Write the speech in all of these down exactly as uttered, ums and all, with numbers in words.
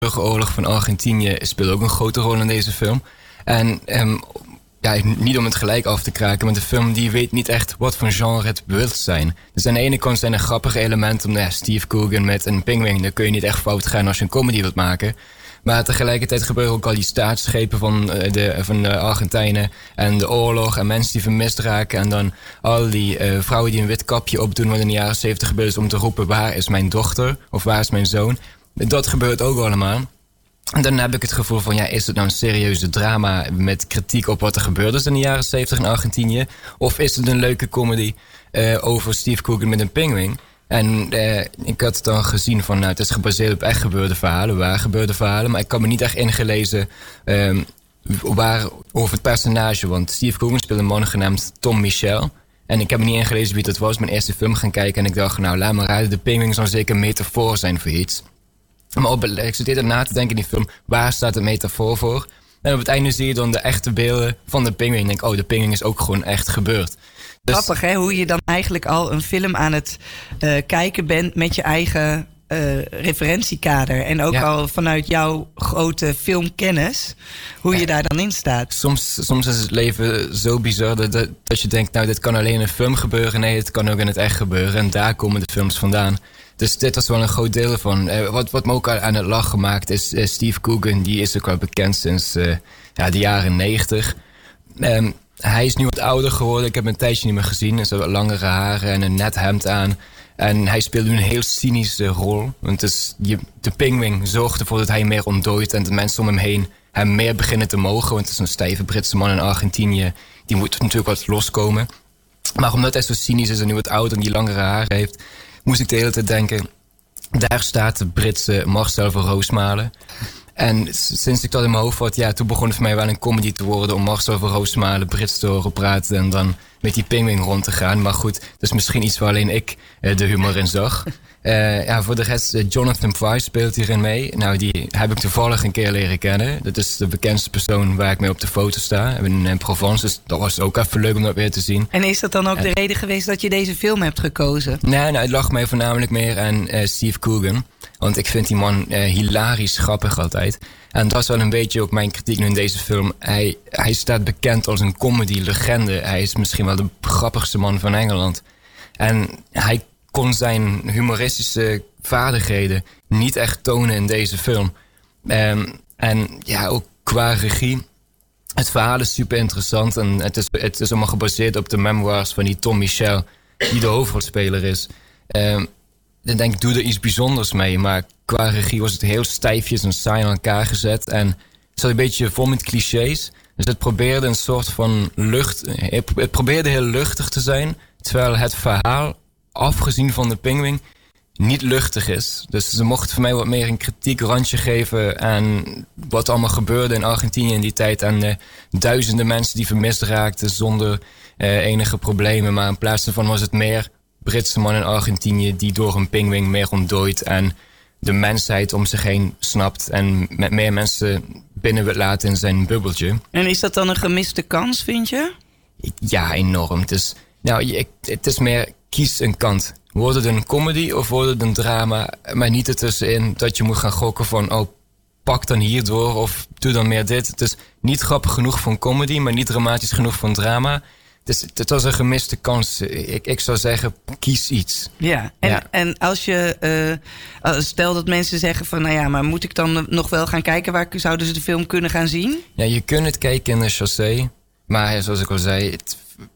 burgeroorlog van Argentinië speelt ook een grote rol in deze film. En um, ja, niet om het gelijk af te kraken, maar de film die weet niet echt wat voor genre het wil zijn. Dus aan de ene kant zijn er grappige elementen, om ja, Steve Coogan met een pinguïn, daar kun je niet echt fout gaan als je een comedy wilt maken. Maar tegelijkertijd gebeuren ook al die staatsschepen van de, van de Argentijnen en de oorlog en mensen die vermist raken. En dan al die uh, vrouwen die een wit kapje opdoen wat in de jaren zeventig gebeurt is om te roepen waar is mijn dochter of waar is mijn zoon. Dat gebeurt ook allemaal. En dan heb ik het gevoel van, ja, is het nou een serieuze drama met kritiek op wat er gebeurd is in de jaren zeventig in Argentinië? Of is het een leuke comedy uh, over Steve Coogan met een pinguïn? En uh, ik had het dan gezien van, nou, het is gebaseerd op echt gebeurde verhalen, waar gebeurde verhalen. Maar ik kan me niet echt ingelezen um, waar, over het personage. Want Steve Coogan speelt een man genaamd Tom Michel. En ik heb me niet ingelezen wie dat was. Mijn eerste film gaan kijken en ik dacht, nou, laat me raden, de pinguïn zal zeker een metafoor zijn voor iets. Maar op, ik zit eerder na te denken in die film, waar staat de metafoor voor? En op het einde zie je dan de echte beelden van de pinguïn. En denk, oh, de pinguïn is ook gewoon echt gebeurd. Dus, grappig, hè? Hoe je dan eigenlijk al een film aan het uh, kijken bent met je eigen uh, referentiekader. En ook ja. al vanuit jouw grote filmkennis, hoe ja. je daar dan in staat. Soms, soms is het leven zo bizar dat, dat je denkt, nou, dit kan alleen in een film gebeuren. Nee, het kan ook in het echt gebeuren. En daar komen de films vandaan. Dus dit was wel een groot deel van. Uh, wat, wat me ook aan het lachen maakt is uh, Steve Coogan. Die is ook wel bekend sinds uh, ja, de jaren negentig. Um, hij is nu wat ouder geworden. Ik heb hem een tijdje niet meer gezien. Hij heeft langere haren en een net hemd aan. En hij speelt nu een heel cynische rol. Want dus je, de pinguïn zorgt ervoor dat hij meer ontdooit. En de mensen om hem heen hem meer beginnen te mogen. Want het is een stijve Britse man in Argentinië. Die moet natuurlijk wat loskomen. Maar omdat hij zo cynisch is en nu wat ouder en die langere haren heeft, moest ik de hele tijd denken, daar staat de Britse Marcel van Roosmalen. En sinds ik dat in mijn hoofd had, ja, toen begon het voor mij wel een comedy te worden om Marcel van Roosmalen Brits te horen praten en dan met die pinguïn rond te gaan. Maar goed, dat is misschien iets waar alleen ik uh, de humor in zag. Uh, ja, voor de rest, uh, Jonathan Pryce speelt hierin mee. Nou, die heb ik toevallig een keer leren kennen. Dat is de bekendste persoon waar ik mee op de foto sta. In, in Provence, dus dat was ook even leuk om dat weer te zien. En is dat dan ook en, de reden geweest dat je deze film hebt gekozen? Nee, nou, het lag mij voornamelijk meer aan uh, Steve Coogan. Want ik vind die man uh, hilarisch grappig altijd. En dat is wel een beetje ook mijn kritiek nu in deze film. Hij, hij staat bekend als een comedy-legende. Hij is misschien wel de grappigste man van Engeland. En hij kon zijn humoristische vaardigheden niet echt tonen in deze film. Um, en ja, ook qua regie. Het verhaal is super interessant. En het is, het is allemaal gebaseerd op de memoirs van die Tom Michel, die de hoofdrolspeler is. Um, dan denk ik, doe er iets bijzonders mee. Maar qua regie was het heel stijfjes en saai aan elkaar gezet. En het zat een beetje vol met clichés. Dus het probeerde een soort van lucht. Het probeerde heel luchtig te zijn. Terwijl het verhaal, afgezien van de pinguïn, niet luchtig is. Dus ze mochten voor mij wat meer een kritiek randje geven aan wat allemaal gebeurde in Argentinië in die tijd. En uh, duizenden mensen die vermist raakten zonder uh, enige problemen. Maar in plaats daarvan was het meer Britse man in Argentinië die door een pinguïn meer ontdooit en de mensheid om zich heen snapt en met meer mensen binnen wil laten in zijn bubbeltje. En is dat dan een gemiste kans, vind je? Ja, enorm. Het is, nou, ik, het is meer kies een kant. Wordt het een comedy of wordt het een drama? Maar niet ertussenin dat je moet gaan gokken van, oh, pak dan hierdoor of doe dan meer dit. Het is niet grappig genoeg voor een comedy, maar niet dramatisch genoeg voor een drama. Dus het was een gemiste kans. Ik, ik zou zeggen, kies iets. Ja, en, ja. en als je... Uh, stel dat mensen zeggen van, nou ja, maar moet ik dan nog wel gaan kijken? Waar zouden ze de film kunnen gaan zien? Ja, je kunt het kijken in de Chassé. Maar zoals ik al zei, het,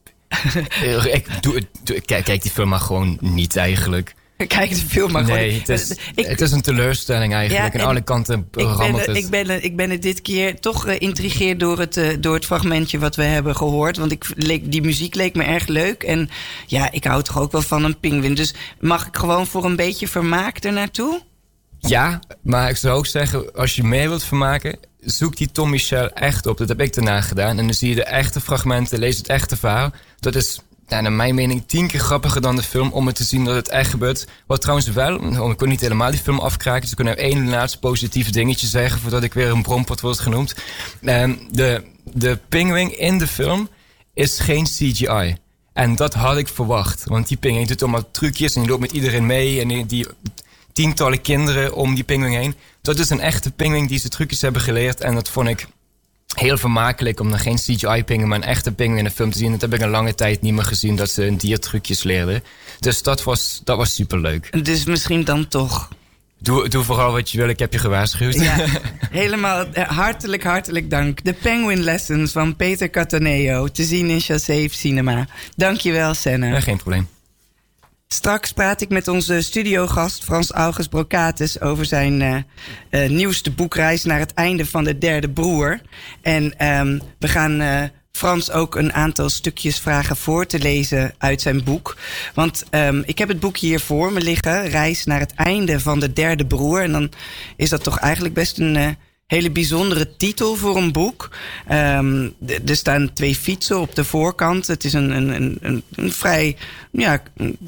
ik doe, doe, kijk, kijk die film maar gewoon niet eigenlijk. Kijk de film maar gewoon. Nee, het is, ik, het is een teleurstelling eigenlijk. Ja, aan alle kanten rammelt het. Ik ben, ik ben het dit keer toch geïntrigeerd door het, uh, door het fragmentje wat we hebben gehoord. Want ik leek, die muziek leek me erg leuk. En ja, ik hou toch ook wel van een pinguïn. Dus mag ik gewoon voor een beetje vermaak er naartoe? Ja, maar ik zou ook zeggen, als je mee wilt vermaken, zoek die Tom Michel echt op. Dat heb ik daarna gedaan. En dan zie je de echte fragmenten, lees het echte verhaal. Dat is, ja, naar mijn mening, tien keer grappiger dan de film om het te zien dat het echt gebeurt. Wat trouwens wel, ik kon niet helemaal die film afkraken, dus ik kon nou één laatste positief dingetje zeggen voordat ik weer een brompot word genoemd. Um, de de pinguïn in de film is geen C G I. En dat had ik verwacht. Want die pinguïn doet allemaal trucjes en die loopt met iedereen mee en die, die tientallen kinderen om die pinguïn heen. Dat is een echte pinguïn die ze trucjes hebben geleerd. En dat vond ik heel vermakelijk om dan geen C G I-pinguïn, maar een echte pinguïn in de film te zien. Dat heb ik een lange tijd niet meer gezien, dat ze een dier trucjes leerden. Dus dat was, dat was superleuk. Dus misschien dan toch. Doe, doe vooral wat je wil, ik heb je gewaarschuwd. Ja, helemaal hartelijk, hartelijk dank. De Penguin Lessons van Peter Cattaneo, te zien in Chassé Cinema. Dank je wel, Senne. Ja, geen probleem. Straks praat ik met onze studiogast Frans August Brocatus over zijn uh, uh, nieuwste boekreis naar het einde van de derde broer. En um, we gaan uh, Frans ook een aantal stukjes vragen voor te lezen uit zijn boek. Want um, ik heb het boek hier voor me liggen, Reis naar het einde van de derde broer. En dan is dat toch eigenlijk best een uh, hele bijzondere titel voor een boek. Um, d- er staan twee fietsen op de voorkant. Het is een, een, een, een vrij ja,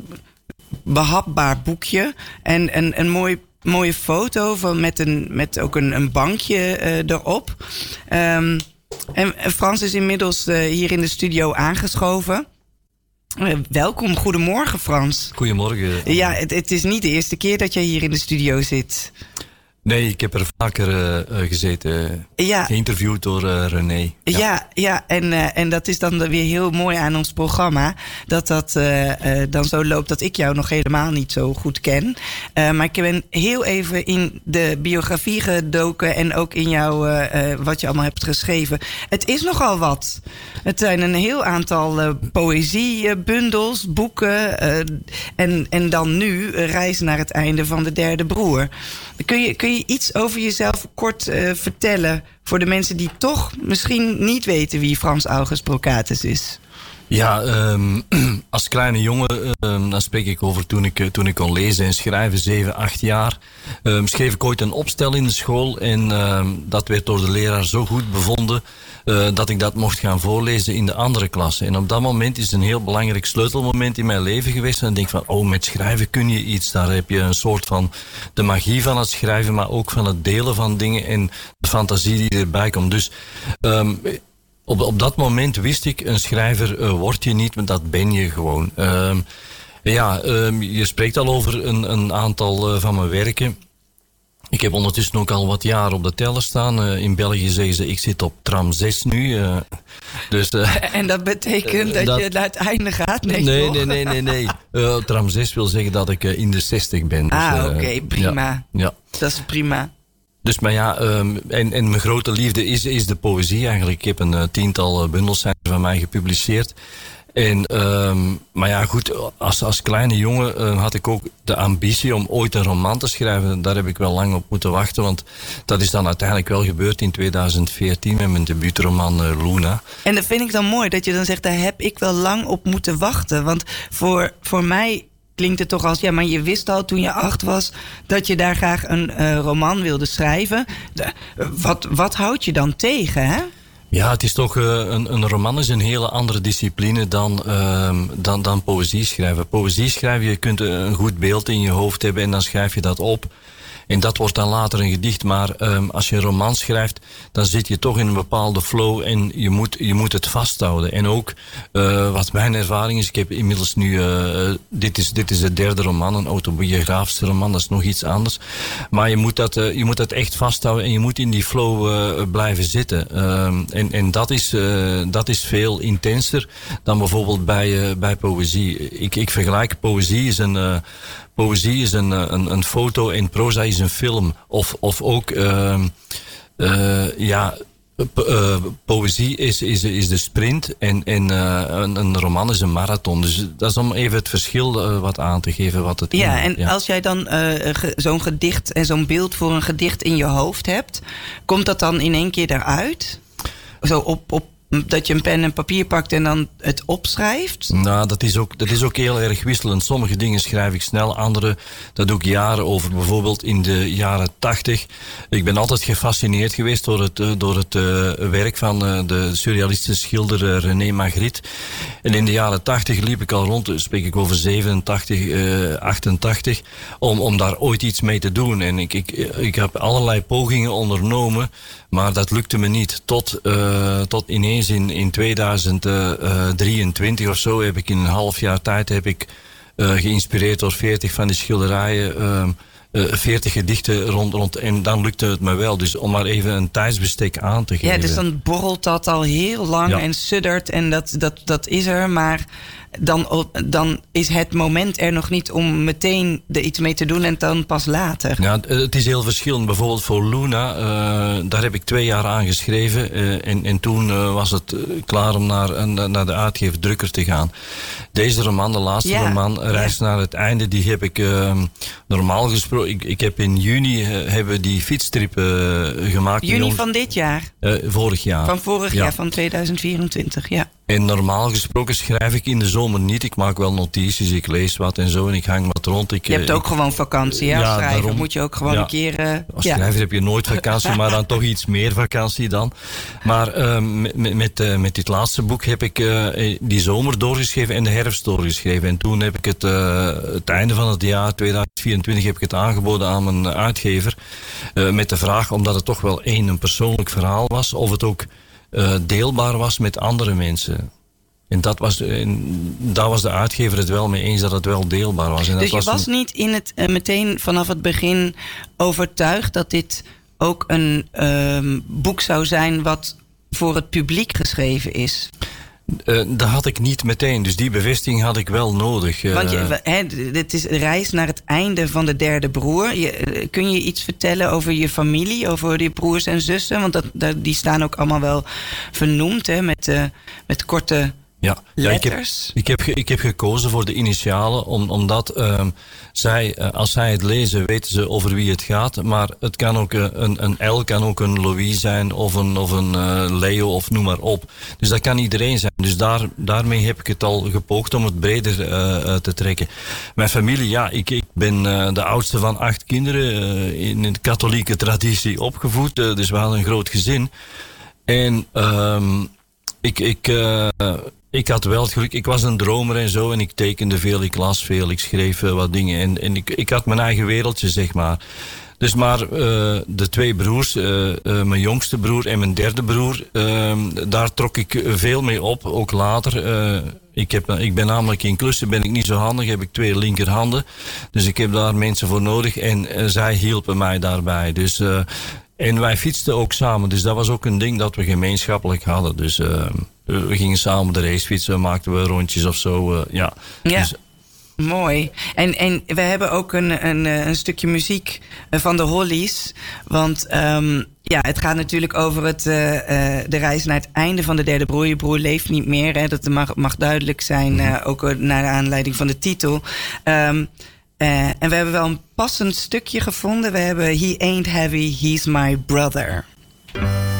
behapbaar boekje. En een, een mooi, mooie foto van met, een, met ook een, een bankje uh, erop. Um, en Frans is inmiddels uh, hier in de studio aangeschoven. Uh, welkom, goedemorgen Frans. Goedemorgen. Ja, het, het is niet de eerste keer dat jij hier in de studio zit. Nee, ik heb er vaker uh, gezeten. Ja. Geïnterviewd door uh, René. Ja, ja, ja en, uh, en dat is dan weer heel mooi aan ons programma. Dat dat uh, uh, dan zo loopt dat ik jou nog helemaal niet zo goed ken. Uh, maar ik ben heel even in de biografie gedoken. En ook in jou, uh, uh, wat je allemaal hebt geschreven. Het is nogal wat. Het zijn een heel aantal uh, poëziebundels, boeken. Uh, en, en dan nu uh, Reizen naar het einde van de derde broer. Kun je, kun je iets over jezelf kort uh, vertellen voor de mensen die toch misschien niet weten wie Frans August Brocatus is? Ja, um, als kleine jongen, um, dan spreek ik over toen ik, toen ik kon lezen en schrijven, zeven, acht jaar. Um, schreef ik ooit een opstel in de school en um, dat werd door de leraar zo goed bevonden uh, dat ik dat mocht gaan voorlezen in de andere klasse. En op dat moment is het een heel belangrijk sleutelmoment in mijn leven geweest. En dan denk ik van, oh, met schrijven kun je iets. Daar heb je een soort van de magie van het schrijven, maar ook van het delen van dingen en de fantasie die erbij komt. Dus um, Op, op dat moment wist ik, een schrijver uh, word je niet, maar dat ben je gewoon. Uh, ja, uh, je spreekt al over een, een aantal uh, van mijn werken. Ik heb ondertussen ook al wat jaar op de teller staan. Uh, in België zeggen ze, ik zit op tram zes nu. Uh, dus, uh, en dat betekent uh, dat, dat je naar het einde gaat? Nee, nee, nee, nee, nee. nee. Uh, tram zes wil zeggen dat ik uh, in de zestig ben. Dus, ah, uh, oké, okay, prima. Ja, ja. Dat is prima. Dus, maar ja, um, en, en mijn grote liefde is, is de poëzie eigenlijk. Ik heb een uh, tiental uh, bundels zijn van mij gepubliceerd. En, um, maar ja, goed, als, als kleine jongen uh, had ik ook de ambitie om ooit een roman te schrijven. Daar heb ik wel lang op moeten wachten, want dat is dan uiteindelijk wel gebeurd in tweeduizend veertien met mijn debuutroman uh, Luna. En dat vind ik dan mooi, dat je dan zegt, daar heb ik wel lang op moeten wachten. Want voor, voor mij klinkt het toch als, ja, maar je wist al toen je acht was dat je daar graag een uh, roman wilde schrijven. De, wat, wat houdt je dan tegen, hè? Ja, het is toch, uh, een, een roman is een hele andere discipline dan, uh, dan, dan poëzie schrijven. Poëzie schrijven, je kunt een goed beeld in je hoofd hebben en dan schrijf je dat op. En dat wordt dan later een gedicht. Maar um, als je een roman schrijft, dan zit je toch in een bepaalde flow en je moet, je moet het vasthouden. En ook, uh, wat mijn ervaring is, ik heb inmiddels nu, uh, dit is, dit is de derde roman, een autobiografische roman, dat is nog iets anders. Maar je moet dat, uh, je moet dat echt vasthouden en je moet in die flow uh, blijven zitten. Um, en en dat, is, uh, dat is veel intenser dan bijvoorbeeld bij, uh, bij poëzie. Ik, ik vergelijk poëzie is een... Uh, Poëzie is een, een, een foto en proza is een film. Of, of ook, uh, uh, ja, po- uh, poëzie is, is, is de sprint en, en uh, een, een roman is een marathon. Dus dat is om even het verschil uh, wat aan te geven. Wat het ja, in, en ja. Als jij dan uh, ge, zo'n gedicht en zo'n beeld voor een gedicht in je hoofd hebt, komt dat dan in één keer eruit? Zo op, op dat je een pen en papier pakt en dan het opschrijft? Nou, dat is ook, dat is ook heel erg wisselend. Sommige dingen schrijf ik snel, andere, dat doe ik jaren over. Bijvoorbeeld in de jaren tachtig. Ik ben altijd gefascineerd geweest door het, door het uh, werk van uh, de surrealistische schilder uh, René Magritte. En in de jaren tachtig liep ik al rond, spreek ik over zevenentachtig, uh, achtentachtig, om, om daar ooit iets mee te doen. En ik, ik, ik heb allerlei pogingen ondernomen, maar dat lukte me niet. Tot, uh, tot ineens in, in tweeduizend drieëntwintig of zo heb ik in een half jaar tijd heb ik uh, geïnspireerd door veertig van die schilderijen uh, veertig gedichten rond, rond. En dan lukte het me wel. Dus om maar even een tijdsbestek aan te geven. Ja, dus dan borrelt dat al heel lang ja. en suddert en dat, dat, dat is er. Maar dan, dan is het moment er nog niet om meteen er iets mee te doen en dan pas later. Ja, het is heel verschillend. Bijvoorbeeld voor Luna, uh, daar heb ik twee jaar aan geschreven. Uh, en, en toen uh, was het klaar om naar, naar de uitgever Drukker te gaan. Deze roman, de laatste ja, roman, Reis ja. naar het einde, die heb ik uh, normaal gesproken. Ik, ik heb in juni uh, hebben we die fietstrip uh, gemaakt. Juni van dit jaar? Uh, vorig jaar. Van vorig ja. jaar, van tweeduizend vierentwintig, ja. En normaal gesproken schrijf ik in de zomer niet. Ik maak wel notities, ik lees wat en zo en ik hang wat rond. Ik, je hebt ook ik, gewoon vakantie, hè? Als ja, schrijver daarom, moet je ook gewoon ja, een keer... Uh, als ja. schrijver heb je nooit vakantie, maar dan toch iets meer vakantie dan. Maar uh, met, met, uh, met dit laatste boek heb ik uh, die zomer doorgeschreven en de herfst doorgeschreven. En toen heb ik het, uh, het einde van het jaar tweeduizend vierentwintig heb ik het aangeboden aan mijn uitgever. Uh, met de vraag, omdat het toch wel één, een persoonlijk verhaal was, of het ook... Uh, deelbaar was met andere mensen. En dat was, en daar was de uitgever het wel mee eens dat het wel deelbaar was. En dus dat je was, was niet in het, uh, meteen vanaf het begin overtuigd dat dit ook een uh, boek zou zijn wat voor het publiek geschreven is? Uh, dat had ik niet meteen, dus die bevestiging had ik wel nodig. Uh, Want je, he, dit is een reis naar het einde van de derde broer. Je, kun je iets vertellen over je familie, over je broers en zussen? Want dat, dat, die staan ook allemaal wel vernoemd, hè, met, uh, met korte... Ja, ja ik, heb, ik, heb, ik heb gekozen voor de initialen, om, omdat um, zij, uh, als zij het lezen, weten ze over wie het gaat. Maar het kan ook uh, een, een L, kan ook een Louis zijn, of een, of een uh, Leo, of noem maar op. Dus dat kan iedereen zijn. Dus daar, daarmee heb ik het al gepoogd om het breder uh, uh, te trekken. Mijn familie, ja, ik, ik ben uh, de oudste van acht kinderen, uh, in de katholieke traditie opgevoed. Uh, dus we hadden een groot gezin. En um, ik... ik uh, Ik had wel het geluk, ik was een dromer en zo en ik tekende veel, ik las veel, ik schreef uh, wat dingen en, en ik, ik had mijn eigen wereldje, zeg maar. Dus maar uh, de twee broers, uh, uh, mijn jongste broer en mijn derde broer, uh, daar trok ik veel mee op, ook later. Uh, ik, heb, ik ben namelijk in klussen, ben ik niet zo handig, heb ik twee linkerhanden. Dus ik heb daar mensen voor nodig en uh, zij hielpen mij daarbij. Dus... Uh, En wij fietsten ook samen, dus dat was ook een ding dat we gemeenschappelijk hadden. Dus uh, we gingen samen de race fietsen, maakten we rondjes of zo. Uh, ja. ja. Dus, mooi. En, en we hebben ook een, een, een stukje muziek van de Hollies. Want um, ja, het gaat natuurlijk over het, uh, uh, de reis naar het einde van de derde broer. Je broer leeft niet meer, hè? Dat mag, mag duidelijk zijn, mm-hmm. uh, ook naar de aanleiding van de titel. Um, Uh, en we hebben wel een passend stukje gevonden. We hebben He Ain't Heavy, He's My Brother.